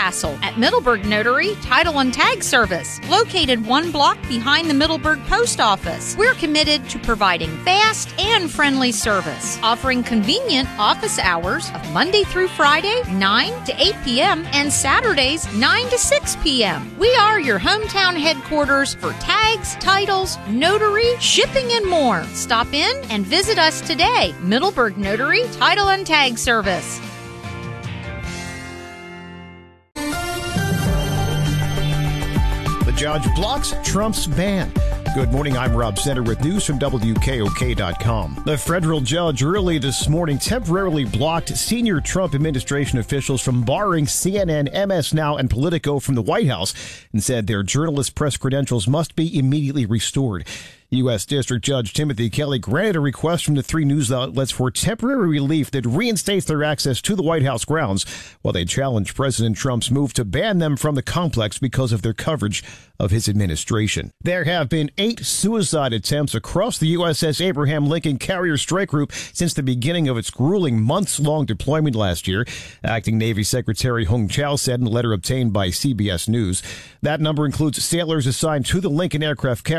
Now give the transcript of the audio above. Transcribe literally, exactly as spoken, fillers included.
hassle at Middleburg Notary Title and Tag Service, located one block behind the Middleburg Post Office. We're committed to providing fast and friendly service, offering convenient office hours of Monday through Friday, nine to eight p.m., and Saturdays, nine to six p.m. We are your hometown headquarters for tags, titles, notary, shipping, and more. Stop in and visit us today. Middleburg Notary Title and Tag Service. The judge blocks Trump's ban. Good morning, I'm Rob Center with news from W K O K dot com. The federal judge early this morning temporarily blocked senior Trump administration officials from borrowing C N N, M S Now, and Politico from the White House and said their journalist press credentials must be immediately restored. U S. District Judge Timothy Kelly granted a request from the three news outlets for temporary relief that reinstates their access to the White House grounds, while they challenged President Trump's move to ban them from the complex because of their coverage of his administration. There have been eight suicide attempts across the U S S Abraham Lincoln Carrier Strike Group since the beginning of its grueling months-long deployment last year, Acting Navy Secretary Hung Chow said in a letter obtained by C B S News. That number includes sailors assigned to the Lincoln aircraft carrier